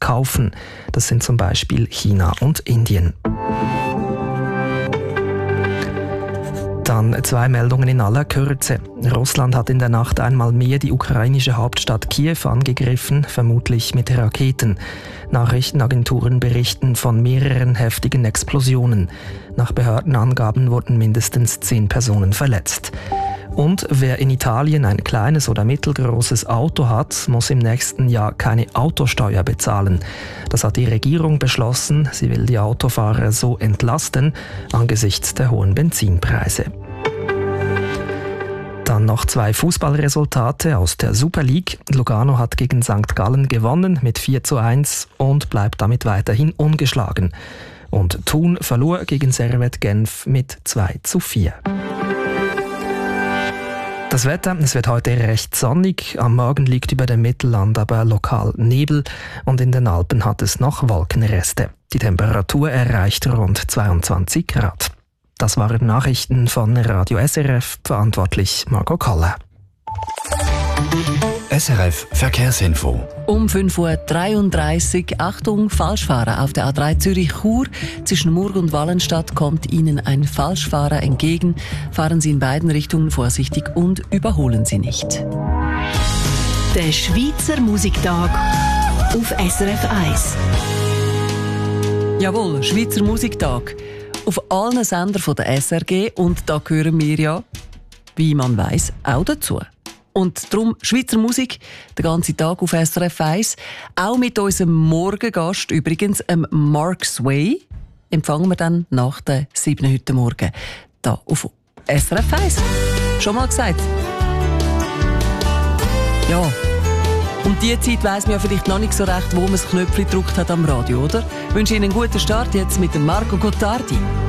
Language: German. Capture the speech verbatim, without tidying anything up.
verkaufen. Das sind zum Beispiel China und Indien. Dann zwei Meldungen in aller Kürze. Russland hat in der Nacht einmal mehr die ukrainische Hauptstadt Kiew angegriffen, vermutlich mit Raketen. Nachrichtenagenturen berichten von mehreren heftigen Explosionen. Nach Behördenangaben wurden mindestens zehn Personen verletzt. Und wer in Italien ein kleines oder mittelgroßes Auto hat, muss im nächsten Jahr keine Autosteuer bezahlen. Das hat die Regierung beschlossen. Sie will die Autofahrer so entlasten angesichts der hohen Benzinpreise. Dann noch zwei Fußballresultate aus der Super League. Lugano hat gegen Sankt Gallen gewonnen mit vier zu eins und bleibt damit weiterhin ungeschlagen. Und Thun verlor gegen Servette Genf mit zwei zu vier. Das Wetter, es wird heute recht sonnig. Am Morgen liegt über dem Mittelland aber lokal Nebel und in den Alpen hat es noch Wolkenreste. Die Temperatur erreicht rund zweiundzwanzig Grad. Das waren Nachrichten von Radio S R F, verantwortlich Margot Koller. S R F Verkehrsinfo. Um fünf Uhr dreiunddreißig, Achtung, Falschfahrer auf der A drei Zürich-Chur. Zwischen Murg und Wallenstadt kommt Ihnen ein Falschfahrer entgegen. Fahren Sie in beiden Richtungen vorsichtig und überholen Sie nicht. Der Schweizer Musiktag auf S R F eins. Jawohl, Schweizer Musiktag. Auf allen Sendern von der S R G und da gehören wir ja, wie man weiss, auch dazu. Und darum Schweizer Musik, den ganzen Tag auf S R F eins. Auch mit unserem Morgengast übrigens, ähm Mark Sway, empfangen wir dann nach der sieben heute Morgen. Da auf S R F eins. Schon mal gesagt? Ja. Um diese Zeit weiss man ja vielleicht noch nicht so recht, wo man das Knöpfchen gedrückt hat am Radio, oder? Ich wünsche Ihnen einen guten Start jetzt mit dem Marco Gottardi.